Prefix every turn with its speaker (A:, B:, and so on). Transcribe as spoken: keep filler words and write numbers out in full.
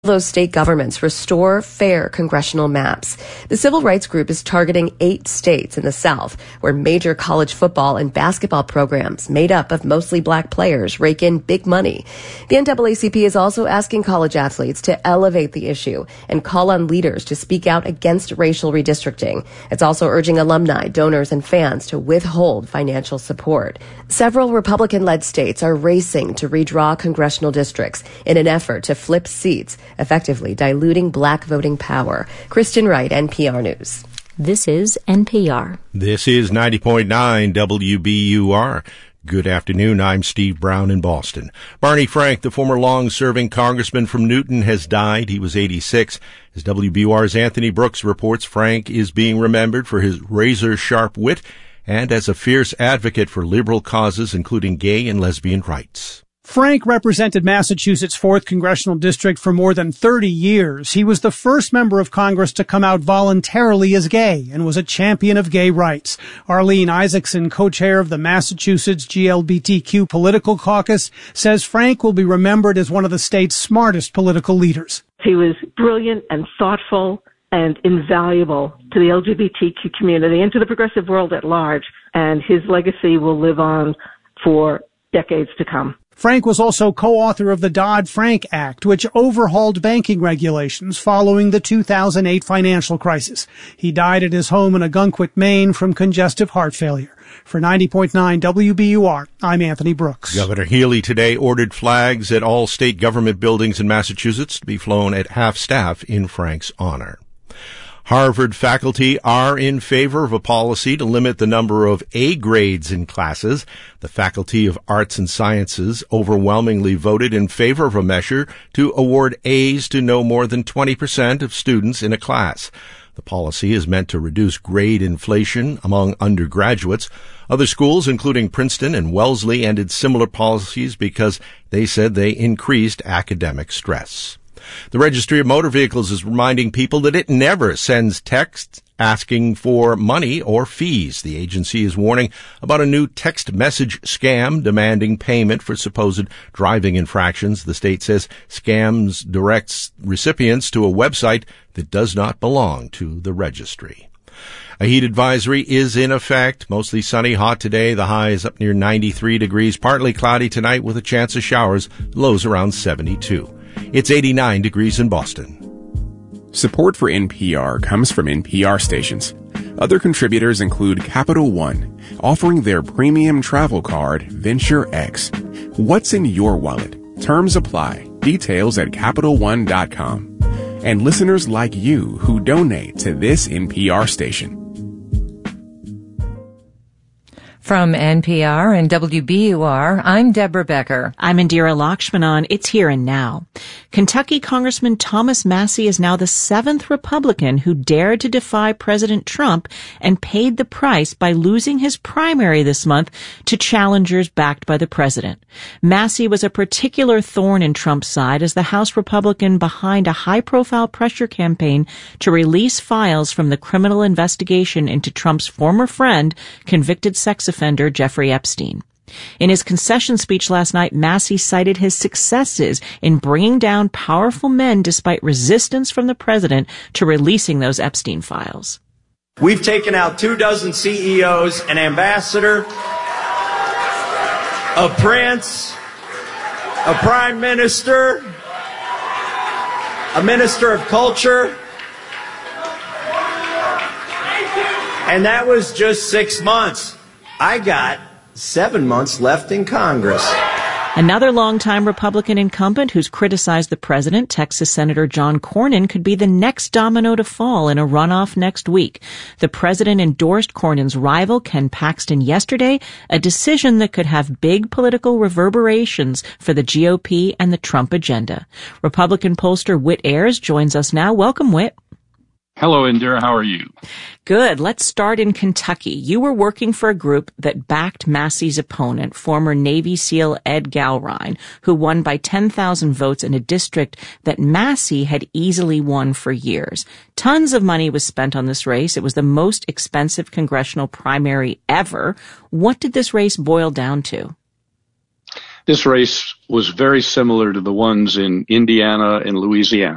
A: those state governments restore fair congressional maps. The civil rights group is targeting eight states in the South where major college football and basketball programs made up of mostly black players rake in big money. The N double A C P is also asking college athletes to elevate the issue and call on leaders to speak out against racial redistricting. It's also urging alumni, donors, and fans to withhold financial support. Several Republican-led states are racing to redraw congressional districts in an effort to flip seats, effectively diluting black voting power. Kristen Wright, N P R News.
B: This is N P R.
C: This is ninety point nine W B U R. Good afternoon. I'm Steve Brown in Boston. Barney Frank, the former long-serving congressman from Newton, has died. He was eighty-six. As W B U R's Anthony Brooks reports, Frank is being remembered for his razor-sharp wit and as a fierce advocate for liberal causes, including gay and lesbian rights.
D: Frank represented Massachusetts' fourth Congressional District for more than thirty years. He was the first member of Congress to come out voluntarily as gay and was a champion of gay rights. Arlene Isaacson, co-chair of the Massachusetts G L B T Q Political Caucus, says Frank will be remembered as one of the state's smartest political leaders.
E: He was brilliant and thoughtful and invaluable to the L G B T Q community and to the progressive world at large, and his legacy will live on for decades to come.
D: Frank was also co-author of the Dodd-Frank Act, which overhauled banking regulations following the two thousand eight financial crisis. He died at his home in Ogunquit, Maine, from congestive heart failure. For ninety point nine W B U R, I'm Anthony Brooks.
C: Governor Healy today ordered flags at all state government buildings in Massachusetts to be flown at half-staff in Frank's honor. Harvard faculty are in favor of a policy to limit the number of A grades in classes. The Faculty of Arts and Sciences overwhelmingly voted in favor of a measure to award A's to no more than twenty percent of students in a class. The policy is meant to reduce grade inflation among undergraduates. Other schools, including Princeton and Wellesley, ended similar policies because they said they increased academic stress. The Registry of Motor Vehicles is reminding people that it never sends texts asking for money or fees. The agency is warning about a new text message scam demanding payment for supposed driving infractions. The state says scams directs recipients to a website that does not belong to the registry. A heat advisory is in effect. Mostly sunny, hot today. The high is up near ninety-three degrees. Partly cloudy tonight with a chance of showers. Lows around seventy-two. It's eighty-nine degrees in Boston.
F: Support for N P R comes from N P R stations. Other contributors include Capital One, offering their premium travel card, Venture X. What's in your wallet? Terms apply. Details at Capital One dot com. And listeners like you who donate to this N P R station.
G: From N P R and W B U R, I'm Deborah Becker.
B: I'm Indira Lakshmanan. It's Here and Now. Kentucky Congressman Thomas Massie is now the seventh Republican who dared to defy President Trump and paid the price by losing his primary this month to challengers backed by the president. Massie was a particular thorn in Trump's side as the House Republican behind a high-profile pressure campaign to release files from the criminal investigation into Trump's former friend, convicted sex offender Jeffrey Epstein. In his concession speech last night, Massie cited his successes in bringing down powerful men despite resistance from the president to releasing those Epstein files.
H: We've taken out two dozen C E Os, an ambassador, a prince, a prime minister, a minister of culture, and that was just six months. I got seven months left in Congress.
B: Another longtime Republican incumbent who's criticized the president, Texas Senator John Cornyn, could be the next domino to fall in a runoff next week. The president endorsed Cornyn's rival, Ken Paxton, yesterday, a decision that could have big political reverberations for the G O P and the Trump agenda. Republican pollster Whit Ayers joins us now. Welcome, Whit.
I: Hello, Indira. How are you?
B: Good. Let's start in Kentucky. You were working for a group that backed Massie's opponent, former Navy SEAL Ed Gallrein, who won by ten thousand votes in a district that Massie had easily won for years. Tons of money was spent on this race. It was the most expensive congressional primary ever. What did this race boil down to?
I: This race was very similar to the ones in Indiana and Louisiana.